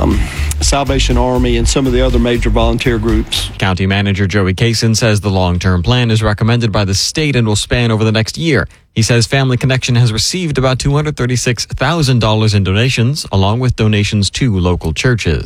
Salvation Army, and some of the other major volunteer groups. County Manager Joey Kaysen says the long-term plan is recommended by the state and will span over the next year. He says Family Connection has received about $236,000 in donations, along with donations to local churches.